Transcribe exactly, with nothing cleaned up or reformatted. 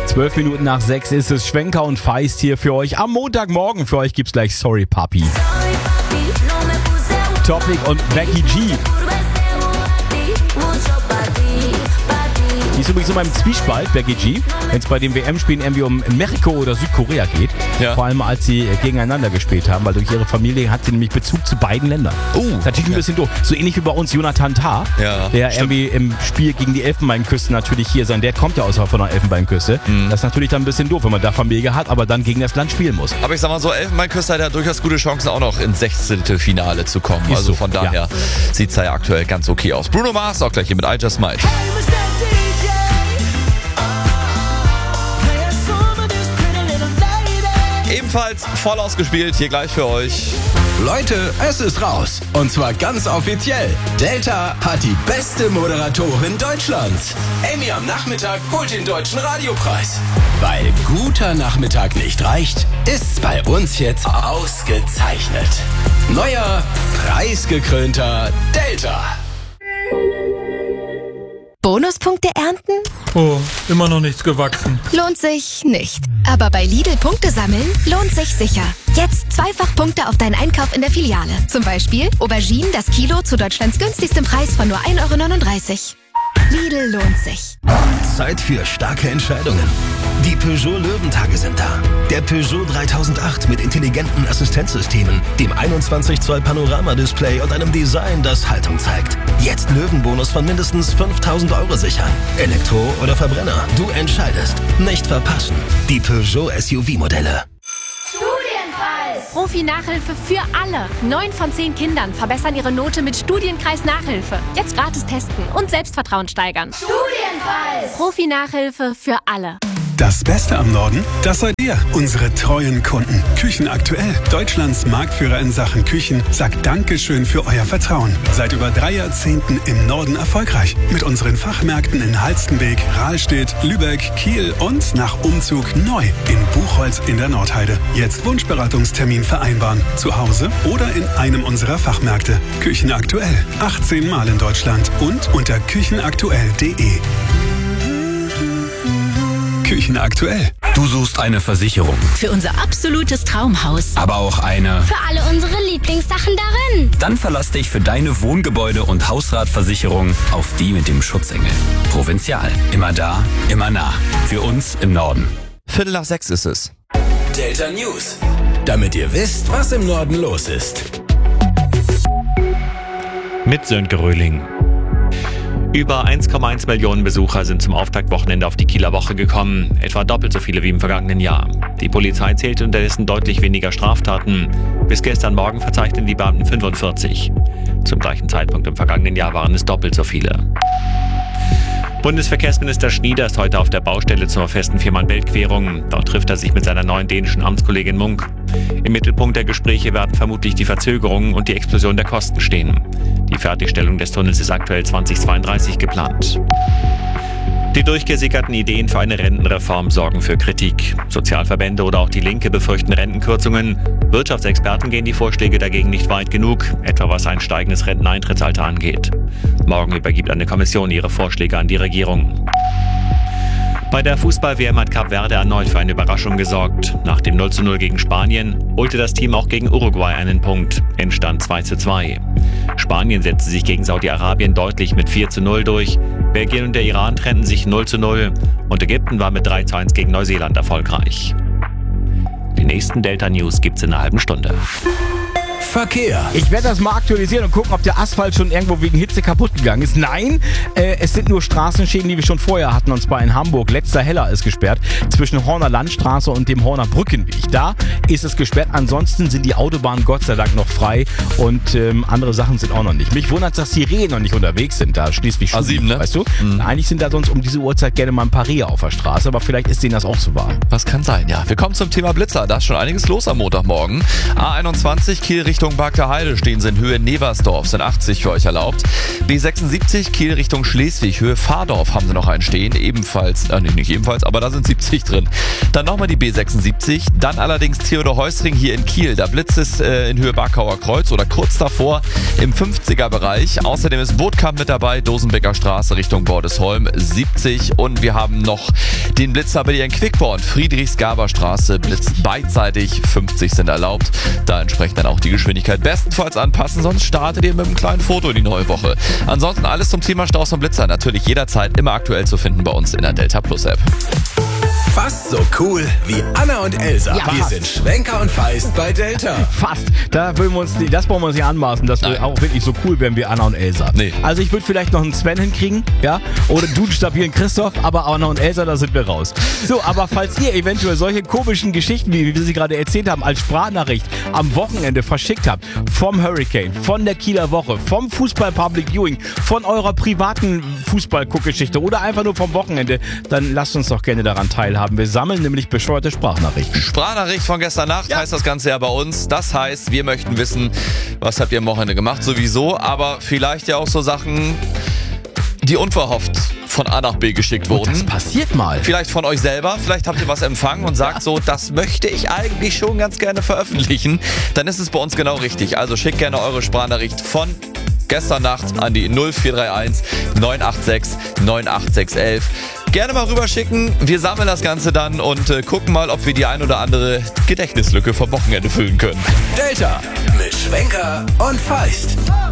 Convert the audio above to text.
Zwölf Minuten nach sechs ist es. Schwenker und Feist hier für euch. Am Montagmorgen für euch gibt's gleich Sorry Papi. Topic und Becky G. Die ist übrigens immer im Zwiespalt, Becky G, wenn es bei den W M-Spielen irgendwie um Mexiko oder Südkorea geht. Ja. Vor allem, als sie gegeneinander gespielt haben, weil durch ihre Familie hat sie nämlich Bezug zu beiden Ländern. Oh, das ist natürlich okay. Ein bisschen doof. So ähnlich wie bei uns Jonathan Tah, ja, der stimmt. irgendwie im Spiel gegen die Elfenbeinküste natürlich hier sein. Der kommt ja außerhalb von der Elfenbeinküste. Mhm. Das ist natürlich dann ein bisschen doof, wenn man da Familie hat, aber dann gegen das Land spielen muss. Aber ich sag mal so, Elfenbeinküste hat ja durchaus gute Chancen, auch noch ins Sechzehntelfinale zu kommen. Ist also so. Von daher ja. sieht es ja aktuell ganz okay aus. Bruno Mars auch gleich hier mit I Just Might. Ebenfalls voll ausgespielt, hier gleich für euch. Leute, es ist raus. Und zwar ganz offiziell. Delta hat die beste Moderatorin Deutschlands. Amy am Nachmittag holt den Deutschen Radiopreis. Weil guter Nachmittag nicht reicht, ist's bei uns jetzt ausgezeichnet. Neuer, preisgekrönter Delta. Bonuspunkte ernten? Oh, immer noch nichts gewachsen. Lohnt sich nicht. Aber bei Lidl Punkte sammeln lohnt sich sicher. Jetzt zweifach Punkte auf deinen Einkauf in der Filiale. Zum Beispiel Auberginen das Kilo zu Deutschlands günstigstem Preis von nur ein Euro neununddreißig. Lidl lohnt sich. Zeit für starke Entscheidungen. Die Peugeot Löwentage sind da. Der Peugeot dreitausendacht mit intelligenten Assistenzsystemen, dem einundzwanzig Zoll Panorama-Display und einem Design, das Haltung zeigt. Jetzt Löwenbonus von mindestens fünftausend Euro sichern. Elektro oder Verbrenner, du entscheidest. Nicht verpassen. Die Peugeot S U V-Modelle. Profi-Nachhilfe für alle. Neun von zehn Kindern verbessern ihre Note mit Studienkreis-Nachhilfe. Jetzt gratis testen und Selbstvertrauen steigern. Studienpreis. Profi-Nachhilfe für alle. Das Beste am Norden, das seid ihr, unsere treuen Kunden. Küchen aktuell, Deutschlands Marktführer in Sachen Küchen, sagt Dankeschön für euer Vertrauen. Seit über drei Jahrzehnten im Norden erfolgreich. Mit unseren Fachmärkten in Halstenbek, Rahlstedt, Lübeck, Kiel und nach Umzug neu in Buchholz in der Nordheide. Jetzt Wunschberatungstermin vereinbaren. Zu Hause oder in einem unserer Fachmärkte. Küchen aktuell, achtzehn Mal in Deutschland und unter küchenaktuell punkt de. Küchen aktuell. Du suchst eine Versicherung. Für unser absolutes Traumhaus. Aber auch eine. Für alle unsere Lieblingssachen darin. Dann verlass dich für deine Wohngebäude- und Hausratversicherung auf die mit dem Schutzengel. Provinzial. Immer da, immer nah. Für uns im Norden. Viertel nach sechs ist es. Delta News. Damit ihr wisst, was im Norden los ist. Mit Sönke Röhling. Über eins Komma eins Millionen Besucher sind zum Auftaktwochenende auf die Kieler Woche gekommen, etwa doppelt so viele wie im vergangenen Jahr. Die Polizei zählte unterdessen deutlich weniger Straftaten. Bis gestern Morgen verzeichneten die Beamten fünfundvierzig. Zum gleichen Zeitpunkt im vergangenen Jahr waren es doppelt so viele. Bundesverkehrsminister Schnieder ist heute auf der Baustelle zur festen Fehmarn-Belt-Querung. Dort trifft er sich mit seiner neuen dänischen Amtskollegin Munk. Im Mittelpunkt der Gespräche werden vermutlich die Verzögerungen und die Explosion der Kosten stehen. Die Fertigstellung des Tunnels ist aktuell zweitausendzweiunddreißig geplant. Die durchgesickerten Ideen für eine Rentenreform sorgen für Kritik. Sozialverbände oder auch die Linke befürchten Rentenkürzungen. Wirtschaftsexperten gehen die Vorschläge dagegen nicht weit genug, etwa was ein steigendes Renteneintrittsalter angeht. Morgen übergibt eine Kommission ihre Vorschläge an die Regierung. Bei der Fußball-W M hat Kap Verde erneut für eine Überraschung gesorgt. Nach dem null zu null gegen Spanien holte das Team auch gegen Uruguay einen Punkt. Endstand zwei zu zwei. Spanien setzte sich gegen Saudi-Arabien deutlich mit vier zu null durch. Belgien und der Iran trennten sich null zu null. Und Ägypten war mit drei zu eins gegen Neuseeland erfolgreich. Die nächsten Delta News gibt's in einer halben Stunde. Verkehr. Ich werde das mal aktualisieren und gucken, ob der Asphalt schon irgendwo wegen Hitze kaputt gegangen ist. Nein, äh, es sind nur Straßenschäden, die wir schon vorher hatten, und zwar in Hamburg. Letzter Heller ist gesperrt zwischen Horner Landstraße und dem Horner Brückenweg. Da ist es gesperrt. Ansonsten sind die Autobahnen Gott sei Dank noch frei und ähm, andere Sachen sind auch noch nicht. Mich wundert, dass die Rehen noch nicht unterwegs sind. Da schließlich A sieben, ne? Weißt du? Mhm. Eigentlich sind da sonst um diese Uhrzeit gerne mal ein paar Rehe auf der Straße, aber vielleicht ist denen das auch zu warm. Was kann sein, ja. Wir kommen zum Thema Blitzer. Da ist schon einiges los am Montagmorgen. A einundzwanzig Kiel Richtung Barkterheide stehen sie in Höhe Neversdorf, sind achtzig für euch erlaubt. B sechsundsiebzig Kiel Richtung Schleswig, Höhe Fahrdorf haben sie noch einen stehen, ebenfalls, äh, nee, nicht ebenfalls, aber da sind siebzig drin. Dann nochmal die B sechsundsiebzig, dann allerdings Theodor-Heuss-Ring hier in Kiel, da blitzt es äh, in Höhe Barkauer Kreuz oder kurz davor im fünfziger Bereich. Außerdem ist Bootkamp mit dabei, Dosenbecker Straße Richtung Bordesholm siebzig und wir haben noch den Blitzer bei dir in Quickborn, Friedrichs-Gaber-Straße blitzt beidseitig, fünfzig sind erlaubt. Da entsprechend dann auch die Geschwindigkeit bestenfalls anpassen, sonst startet ihr mit einem kleinen Foto in die neue Woche. Ansonsten alles zum Thema Staus und Blitzer natürlich jederzeit immer aktuell zu finden bei uns in der Delta Plus App. Fast so cool wie Anna und Elsa. Ja, wir fast. sind Schwenker und Feist bei Delta. Fast. Da wollen wir uns, das wollen wir uns nicht anmaßen, dass wir auch wirklich so cool werden wie Anna und Elsa. Nee. Also ich würde vielleicht noch einen Sven hinkriegen, ja, oder du einen stabilen Christoph, aber Anna und Elsa, da sind wir raus. So, aber falls ihr eventuell solche komischen Geschichten, wie wir sie gerade erzählt haben, als Sprachnachricht am Wochenende verschickt habt, vom Hurricane, von der Kieler Woche, vom Fußball Public Viewing, von eurer privaten Fußball-Guckgeschichte oder einfach nur vom Wochenende, dann lasst uns doch gerne daran teilhaben. Wir sammeln nämlich bescheuerte Sprachnachrichten. Sprachnachricht von gestern Nacht ja. heißt das Ganze ja bei uns. Das heißt, wir möchten wissen, was habt ihr am Wochenende gemacht sowieso, aber vielleicht ja auch so Sachen, die unverhofft von A nach B geschickt wurden. Das passiert mal. Vielleicht von euch selber, vielleicht habt ihr was empfangen und sagt so, das möchte ich eigentlich schon ganz gerne veröffentlichen. Dann ist es bei uns genau richtig. Also schickt gerne eure Sprachnachricht von gestern Nacht an die null vier drei eins neun acht sechs neun acht sechs eins eins. Gerne mal rüberschicken. Wir sammeln das Ganze dann und äh, gucken mal, ob wir die ein oder andere Gedächtnislücke vom Wochenende füllen können. Delta mit Schwenker und Feist.